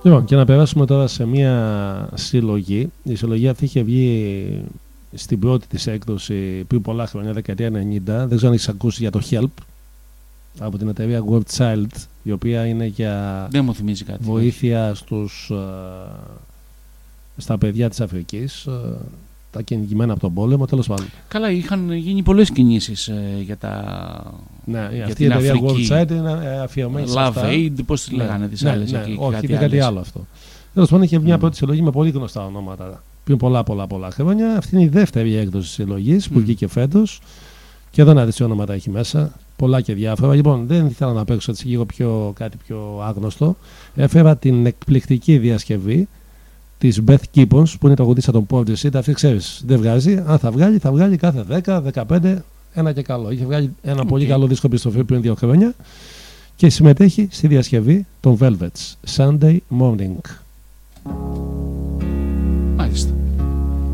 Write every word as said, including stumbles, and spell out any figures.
Λοιπόν, και να περάσουμε τώρα σε μια συλλογή. Η συλλογή αυτή είχε βγει στην πρώτη της έκδοση πριν πολλά χρόνια, δεκαετία ενενήντα. Δεν ξέρω αν έχεις ακούσει για το Help από την εταιρεία World Child, η οποία είναι για Δεν μου θυμίζει κάτι. βοήθεια στους, στα παιδιά της Αφρικής, τα κυνηγημένα από τον πόλεμο, τέλος πάντων. Καλά, είχαν γίνει πολλές κινήσεις ε, για τα. Ναι, για αυτή την η εταιρεία Αφρική. World Child είναι αφιερωμένη σε Love αυτά. Aid, πώς τη λέγανε τις ναι, άλλες ναι, εκεί. όχι, κάτι είναι κάτι άλλες. άλλο αυτό. Τέλος πάντων, είχε μια Mm. πρώτη συλλογή με πολύ γνωστά ονόματα πριν πολλά πολλά πολλά χρόνια. Αυτή είναι η δεύτερη έκδοση της συλλογής που Mm. βγήκε φέτος. Και εδώ να δεις τι ονόματα έχει μέσα. Πολλά και διάφορα. Λοιπόν, δεν ήθελα να παίξω έτσι λίγο πιο, κάτι πιο άγνωστο. Έφερα την εκπληκτική διασκευή της Beth Gibbons, που είναι τραγουδίστρια των Portishead. Αυτή ξέρεις, δεν βγάζει. Αν θα βγάλει, θα βγάλει κάθε δέκα δεκαπέντε ένα και καλό. Είχε βγάλει ένα Okay. πολύ καλό δίσκο επιστροφή πριν δύο χρόνια και συμμετέχει στη διασκευή των Velvets, Sunday Morning.